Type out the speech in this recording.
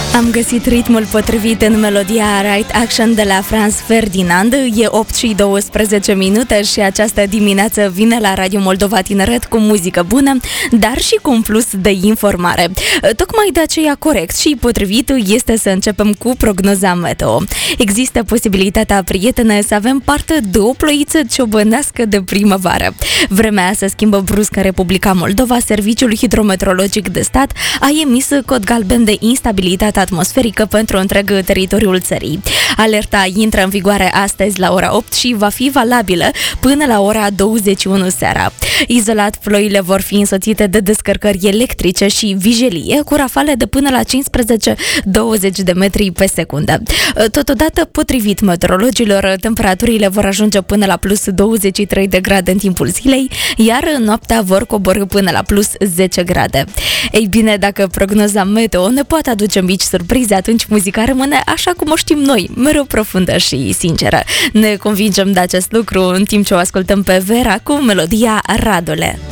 Am găsit ritmul potrivit în melodia Right Action de la Franz Ferdinand. E 8:12 și această dimineață vine la Radio Moldova Tineret cu muzică bună, dar și cu un plus de informare. Tocmai de aceea corect și potrivit este să începem cu prognoza meteo. Există posibilitatea, prietene, să avem parte de o ploiță ciobănească de primăvară. Vremea se schimbă brusc în Republica Moldova. Serviciul Hidrometeorologic de Stat a emis cod galben de instabilitate atmosferică pentru întreg teritoriul țării. Alerta intră în vigoare astăzi la ora 8 și va fi valabilă până la ora 21 seara. Izolat, ploile vor fi însoțite de descărcări electrice și vijelie cu rafale de până la 15-20 de metri pe secundă. Totodată, potrivit meteorologilor, temperaturile vor ajunge până la plus 23 de grade în timpul zilei, iar noaptea vor coborî până la plus 10 grade. Ei bine, dacă prognoza meteo ne poate aduce mici surprize, atunci muzica rămâne așa cum o știm noi, mereu profundă și sinceră. Ne convingem de acest lucru în timp ce o ascultăm pe Vera cu melodia Radule.